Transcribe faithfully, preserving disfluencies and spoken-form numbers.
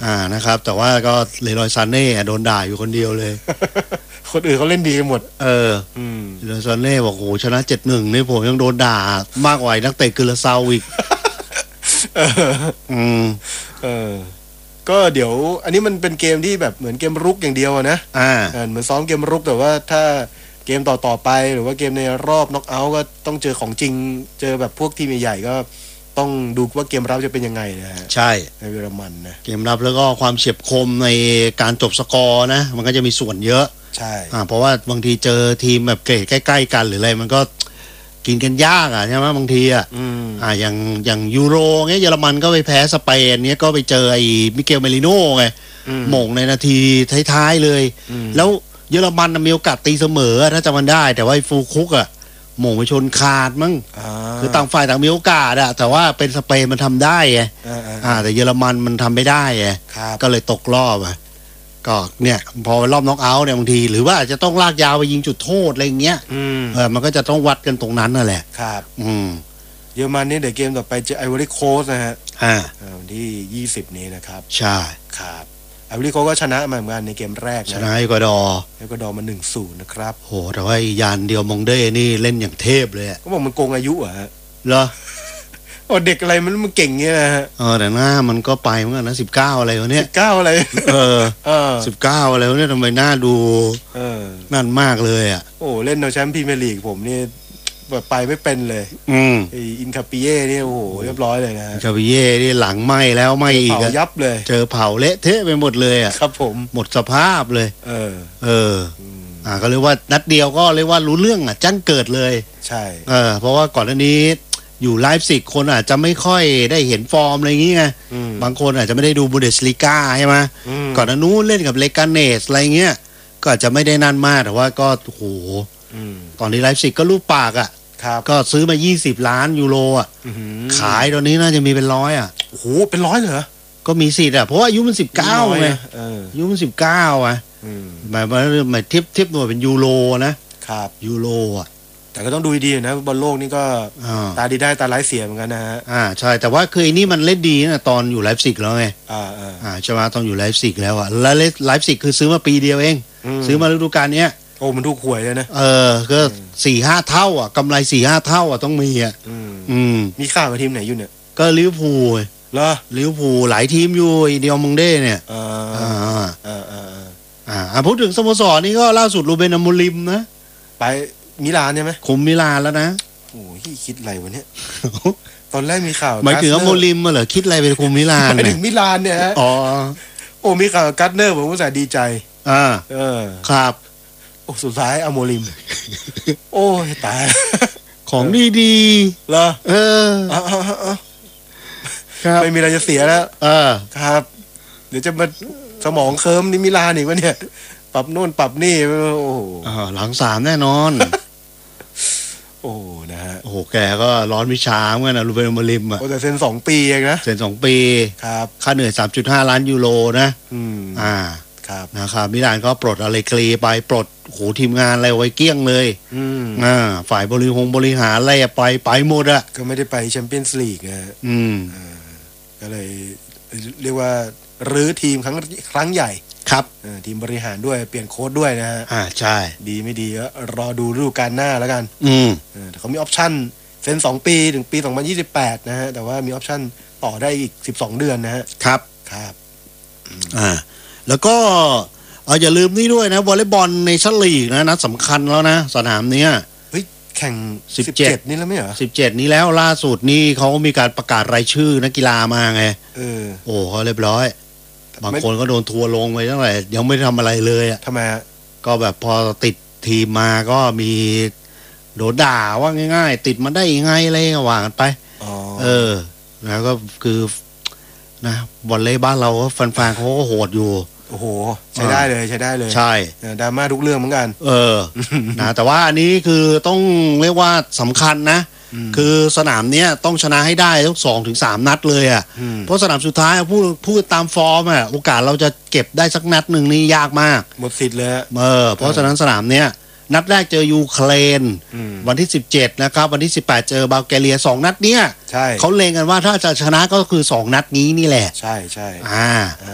อ่านะครับแต่ว่าก็เลรอยซาเน่โดนด่าอยู่คนเดียวเลยคนอื่นเขาเล่นดีกันหมดเอออืมเลรอยซาเน่บอกโหชนะ เจ็ดหนึ่ง นี่ผมยังโดนด่ามากกว่านักเตะกึลาซาวอีกเอออืมเออก็เดี๋ยวอันนี้มันเป็นเกมที่แบบเหมือนเกมรุกอย่างเดียวนะอ่าเหมือนซ้อมเกมรุกแต่ว่าถ้าเกมต่อต่อไปหรือว่าเกมในรอบน็อกเอาท์ก็ต้องเจอของจริงเจอแบบพวกทีมใหญ่ๆก็ต้องดูว่าเกมรับจะเป็นยังไงนะฮะใช่ในเยอรมันนะเกมรับแล้วก็ความเฉียบคมในการจบสกอร์นะมันก็จะมีส่วนเยอะใช่อ่าเพราะว่าบางทีเจอทีมแบบเกรดใกล้ๆกันหรืออะไรมันก็กินกันยากอ่ะใช่ไหมบางทีอ่ะอ่าอย่างอย่างยูโรเงี้ยเยอรมันก็ไปแพ้สเปนเนี้ยก็ไปเจอไอ้มิเกลเมริโน่ไงหม่งในนาทีท้ายๆเลยแล้วเยอรมันมีโอกาสตีเสมอถ้าจำมันได้แต่ว่าไอ้ฟูคุกอ่ะหม่งไปชนคาดมั้งคือต่างฝ่ายต่างมีโอกาสอะแต่ว่าเป็นสเปนมันทำได้ไงอ่าแต่เยอรมันมันทำไม่ได้ไงก็เลยตกรอบอ่ะก็เนี่ยพอรอบน็อกเอาท์เนี่ยบางทีหรือว่าอาจจะต้องลากยาวไปยิงจุดโทษอะไรเงี้ยเออมันก็จะต้องวัดกันตรงนั้นนั่นแหละครับอืมเยอรมันนี่เดี๋ยวเกมต่อไปเจอไอวอรี่โคสต์นะฮะอ่าวันที่ยี่สิบนี้นะครับใช่ครับไอวอรี่โคสต์ก็ชนะมาเหมือนกันในเกมแรกนะชนะเอกวาดอร์เอกวาดอร์มา หนึ่งศูนย์ นะครับโหแต่ว่ายานเดียวมองเด้นี่เล่นอย่างเทพเลยก็บอกมันโกงอายุอ่ะฮะเหรอโอ้เด็กอะไรมันมันเก่งเงี้ยนะฮะเออแต่หน้ามันก็ไปเหมือนกันนะสิบเก้าอะไรวะเนี่ยสิบเก้าอะไรเออเออสิบเก้าอะไรวะเนี่ยทำไมหน้าดูเออนั่นมากเลยอ่ะโอ้เล่นในแชมป์พรีเมียร์ลีกผมนี่แบบไปไม่เป็นเลยอืมไออินคาปิเย่นี่โอ้โหเรียบร้อยเลยนะอินคาปิเย่นี่หลังไหม้แล้วไหม้อีกเผายับเลยเจอเผาเละเทะไปหมดเลยอ่ะครับผมหมดสภาพเลยเออเอออ่าก็เรียกว่านัดเดียวก็เรียกว่ารู้เรื่องอ่ะจั้นเกิดเลยใช่เออเพราะว่าก่อนหน้านี้อยู่ไลฟ์ซิกคนอาจจะไม่ค่อยได้เห็นฟอร์มอะไรอย่างงี้ไงบางคนอาจจะไม่ได้ดูบูเดสลีกาใช่ไหมก่อนหน้านู้นเล่นกับเลกาเนสอะไรเงี้ยก็อาจจะไม่ได้นั่นมากแต่ว่าก็โอ้โหตอนนี้ไลฟ์ซิกก็รูปปากอ่ะก็ซื้อมายี่สิบล้านยูโรอ่ะขายตอนนี้น่าจะมีเป็นร้อยอ่ะโอ้โหเป็นร้อยเหรอก็มีสิทธิ์อ่ะเพราะว่าอายุมันสิบเก้าไงอายุมันสิบเก้าอ่ะหมายว่าหมายเทียบเทียบหน่วยเป็นยูโรนะครับยูโรอ่ะแต่ก็ต้องดูดีนะบอลโลกนี่ก็ตาดีได้ตาร้ายเสียเหมือนกันนะฮะอ่าใช่แต่ว่าคือไอ้นี่มันเล่นดีนะตอนอยู่ไลฟ์ซิกแล้วไงอ่าอ่าอ่าใช่ไหมตอนอยู่ไลฟ์ซิกแล้วอ่ะแล้วไลฟ์ซิกคือซื้อมาปีเดียวเองซื้อมาฤดูกาลเนี้ยโอ้มันถูกหวยเลยนะเออก็สี่ห้าเท่าอ่ะกำไรสี่ห้าเท่าอ่ะต้องมีอ่ะอืมมีข่าวกับทีมไหนอยู่เนี่ยก็ลิเวอร์พูลเหรอลิเวอร์พูลหลายทีมอยู่ไอเดียวมงเด้เนี่ยอ่าอ่าอ่าอ่าอ่าพูดถึงสโมสรนี่ก็ล่าสุดรูเบน อโมริมนะไปมิลานใช่ไหมคุมมิลานแล้วนะโอ้ยคิดอะไรวะเนี่ยตอนแรกมีข่าวหมายถึงอโมริมมาเหรอคิดอะไรไปคุมมิลานหมายถึงมิลานเนี่ยฮะอ๋อโอ้มีข่าวกัตเนอร์ผมก็จะดีใจอ่าเออครับโอ้สุดท้ายอโมริมโอ้ยตายของดีๆเหรอเออครับไม่มีอะไรจะเสียแล้วเออครับเดี๋ยวจะมาสมองเคิร์มนี่มิลานอีกวะเนี่ยปรับโน่นปรับนี่โอ้โหหลังสามแน่นอนโอ้นะฮะโอ้โหแกก็ร้อนวิชาเหมือนกันนะรูเบน อโมริมอ่ะโอ้แต่เซ็นสองปีเองนะเซ็นสองปีครับค่าเหนื่อย สามจุดห้า ล้านยูโรนะอืมอ่าครับนะครับมิลานก็ปลดอเลกรีไปปลดโหทีมงานอะไรไว้เกี้ยงเลยอืมอ่าฝ่ายบริหงบริหารอะไรไปไปหมดอะก็ไม่ได้ไปแชมเปี้ยนส์ลีกนะอืมก็เลยเรียกว่ารื้อทีมครั้งครั้งใหญ่ครับทีมบริหารด้วยเปลี่ยนโค้ชด้วยนะฮะอ่าใช่ดีไม่ดีก็รอดูฤดูกาลหน้าแล้วกันอืมแต่เขามีออปชั่นเซ็นสองปีถึงปีสองพันยี่สิบแปดนะฮะแต่ว่ามีออปชั่นต่อได้อีกสิบสองเดือนนะฮะครับครับอ่าแล้วก็เอออย่าลืมนี่ด้วยนะวอลเลย์บอลในชั้นลีกนะนัดสำคัญแล้วนะสนามเนี้ยเฮ้ยแข่งสิบเจ็ดนี่แล้วไม่เหรอสิบเจ็ดนี้แล้วล่าสุดนี่เขามีการประกาศรายชื่อนักกีฬามาไงเออโอ้เขาเรียบร้อยบางคนก็โดนทัวร์ลงไปตั้งแต่ยังไม่ทำอะไรเลยอ่ะทำไมอ่ะก็แบบพอติดทีมมาก็มีโดนด่าว่าง่ายๆติดมาได้ยังไงอะไรก็ว่ากันไปเออแล้วก็คือนะบอลเล่บ้านเราก็แฟนๆเขาก็โหดอยู่โอ้โหใช้ได้เลยใช้ได้เลยใช่ดราม่าทุกเรื่องเหมือนกันเออนะแต่ว่าอันนี้คือต้องเรียกว่าสำคัญนะคือสนามเนี้ยต้องชนะให้ได้ทั้งสองถึงสามนัดเลยอ่ะเพราะสนามสุดท้ายพูดพูดตามฟอร์มอ่ะโอกาสเราจะเก็บได้สักนัดหนึ่งนี่ยากมากหมดสิทธิ์เลยเออเพราะฉะนั้นสนามเนี้ยนัดแรกเจอยูเครนวันที่สิบเจ็ดนะครับวันที่สิบแปดเจอบัลแกเรียสองนัดเนี้ยใช่เขาเล็งกันว่าถ้าจะชนะก็คือสองนัดนี้นี่แหละใช่ใช่อ่า